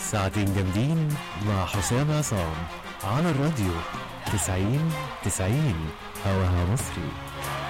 ساعتين جامدين مع حسام عصام على الراديو 90 90 هواها مصري.